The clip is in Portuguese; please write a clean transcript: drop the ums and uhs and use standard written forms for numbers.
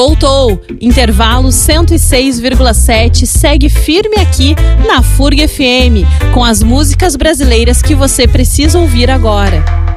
Voltou! Intervalo 106,7 segue firme aqui na FURG FM, com as músicas brasileiras que você precisa ouvir agora.